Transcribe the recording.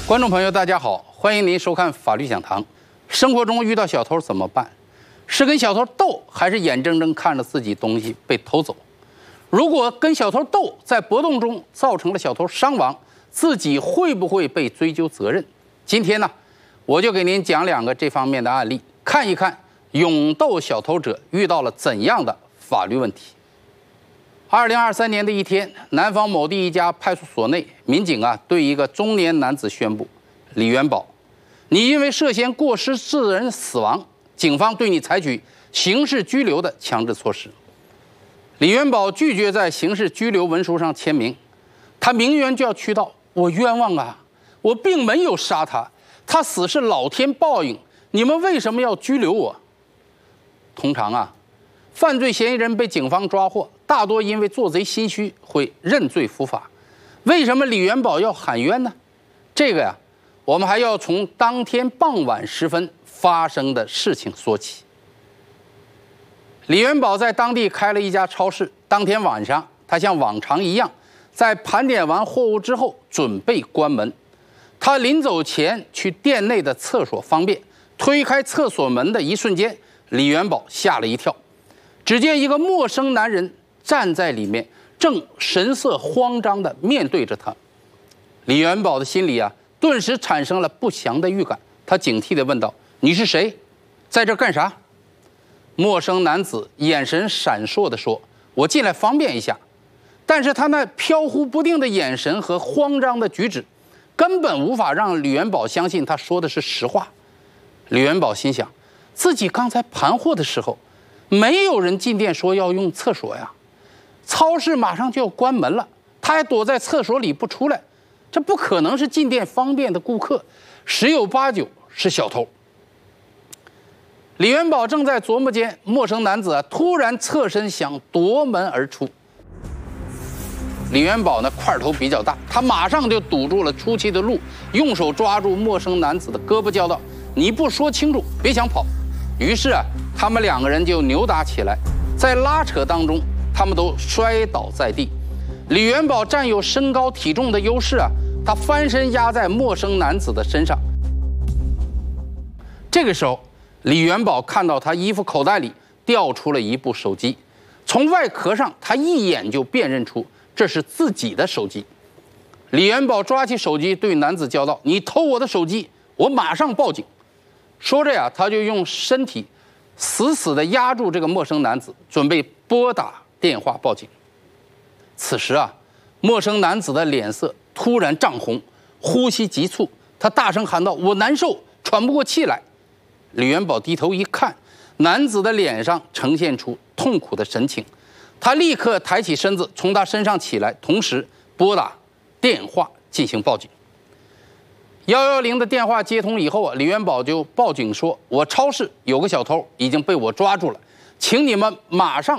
观众朋友，大家好，欢迎您收看法律讲堂。生活中遇到小偷怎么办？是跟小偷斗，还是眼睁睁看着自己东西被偷走？如果跟小偷斗，在搏斗中造成了小偷伤亡，自己会不会被追究责任？今天呢，我就给您讲2个这方面的案例，看一看勇斗小偷者遇到了怎样的法律问题。2023年的一天，南方某地一家派出所内，民警对一个中年男子宣布：李元宝，你因为涉嫌过失致人死亡，警方对你采取刑事拘留的强制措施。李元宝拒绝在刑事拘留文书上签名，他鸣冤就要去道：我冤枉啊，我并没有杀他，他死是老天报应，你们为什么要拘留我？通常犯罪嫌疑人被警方抓获，大多因为做贼心虚会认罪伏法。为什么李元宝要喊冤呢？这个我们还要从当天傍晚时分发生的事情说起。李元宝在当地开了一家超市，当天晚上，他像往常一样，在盘点完货物之后，准备关门。他临走前去店内的厕所方便，推开厕所门的一瞬间，李元宝吓了一跳。只见一个陌生男人站在里面，正神色慌张地面对着他。李元宝的心里顿时产生了不祥的预感，他警惕地问道：你是谁？在这干啥？陌生男子眼神闪烁地说：我进来方便一下。但是他那飘忽不定的眼神和慌张的举止，根本无法让李元宝相信他说的是实话。李元宝心想，自己刚才盘货的时候，没有人进店说要用厕所呀，超市马上就要关门了，他还躲在厕所里不出来，这不可能是进店方便的顾客，十有八九是小偷。李元宝正在琢磨间，陌生男子突然侧身想夺门而出。李元宝块头比较大，他马上就堵住了出去的路，用手抓住陌生男子的胳膊，叫道：你不说清楚，别想跑。于是他们2个人就扭打起来，在拉扯当中，他们都摔倒在地。李元宝占有身高体重的优势他翻身压在陌生男子的身上。这个时候，李元宝看到他衣服口袋里掉出了一部手机，从外壳上他一眼就辨认出这是自己的手机。李元宝抓起手机对男子叫道：你偷我的手机，我马上报警。说着他就用身体死死地压住这个陌生男子，准备拨打电话报警。此时陌生男子的脸色突然涨红，呼吸急促，他大声喊道：我难受，喘不过气来。李元宝低头一看，男子的脸上呈现出痛苦的神情，他立刻抬起身子从他身上起来，同时拨打电话进行报警。110的电话接通以后李元宝就报警说：我超市有个小偷已经被我抓住了，请你们马上